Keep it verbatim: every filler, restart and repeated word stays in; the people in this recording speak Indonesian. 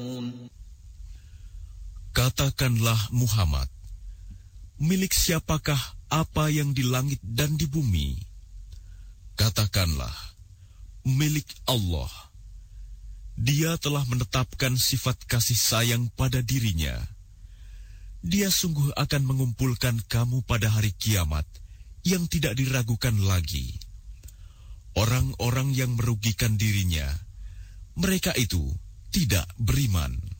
Katakanlah Muhammad, milik siapakah apa yang di langit dan di bumi? Katakanlah, milik Allah. Dia telah menetapkan sifat kasih sayang pada dirinya. Dia sungguh akan mengumpulkan kamu pada hari kiamat yang tidak diragukan lagi. Orang-orang yang merugikan dirinya, mereka itu tidak beriman.